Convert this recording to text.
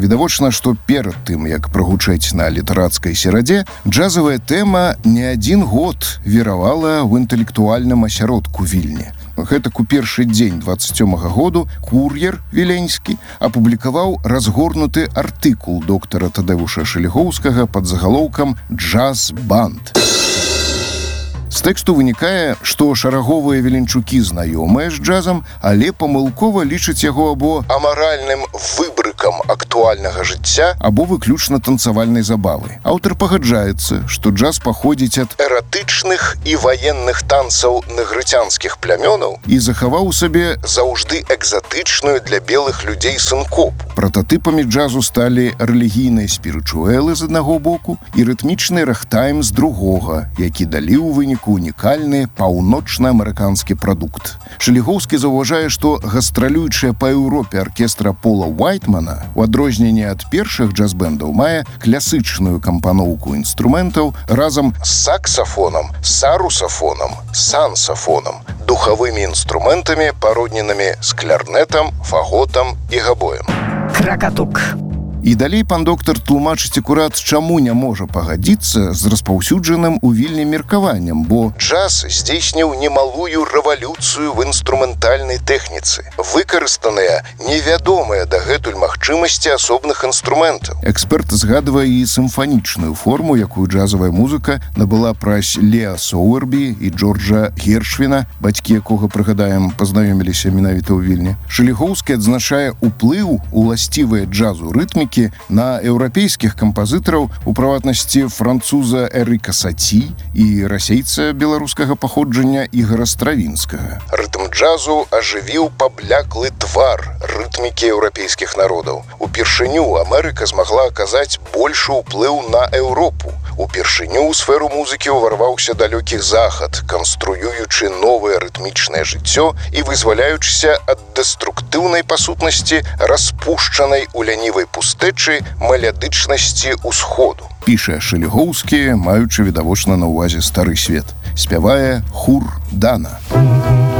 Відавочна, што перад тым, як прагучаць на літарацкай серадзе, джазавая тэма не адзін год віравала ў інтэлектуальным асяродку Вільні. Гэтак у першы дзень 27-го году кур'ер віленскі апублікаваў разгорнуты артыкул доктара Тадэвуша Шэлігоўскага пад загалоўкам «Джаз-банд». З тэксту вынікае, што шараговыя віленчукі знаёмыя з джазам, але памылкова лічаць яго або амаральным выбрыкам актуальнага жыцця, або выключна танцавальнай забавы. Аўтар пагаджаецца, што джаз паходзіць ад эратычных і ваенных танцаў негрыцянскіх плямёнаў і захаваў у сабе заўжды экзатычную для белых людзей сінкопу. Прататыпамі джазу сталі рэлігійныя спірычуэлы з аднаго боку і рытмічны рэгтайм з другога, які далі ў выніку унікальны паўночна-амерыканскі прадукт. Шэлігоўскі заўважае, што гастралюючая па Еўропе аркестра Пола Уайтмана, у адрозненні ад першых джаз-бэндаў, мае класычную кампаноўку інструментаў разам з саксафонам, сарусафонам, сансафонам, духавымі інструментамі, пародненымі з кларнетам, фаготам і габоем. Кракатук. І далей пан доктар тлумачыць акурат, чаму не можа пагадзіцца з распаўсюджаным у Вільні меркаваннем, бо джаз здзейсніў немалую рэвалюцыю в інструментальнай тэхніцы. Выкарыстаныя невядомыя дагэтуль магчымасці асобных інструментаў. Эксперт згадвае і сімфанічную форму, якую джазавая музыка набыла праз Леа Соуэрбі і Джорджа Гершвіна, бацькі якога, прыгадаем, пазнаёміліся менавіта ў Вільні. Шэлігоўскі адзначае ўплыў уласцівыя джазу рытмікі на еўрапейскіх кампазітараў, у прыватнасці француза Эрыка Саці і расейца беларускага паходжання Ігара Стравінскага. Рытм джазу ажывіў пабляклы твар рытмікі еўрапейскіх народаў. Упершыню Амерыка змагла аказаць большы ўплыў на Еўропу. Упершыню ў сферу музыкі ўварваўся далёкі захад, канструюючы новае рытмічнае жыццё і вызваляючыся ад дэструктыўнай па сутнасці распушчанай у лянівай пустэчы мелодычнасці ўсходу. Піша Шэлігоўскі, маючы відавочна на ўвазе стары свет. Спявае Хур Дана.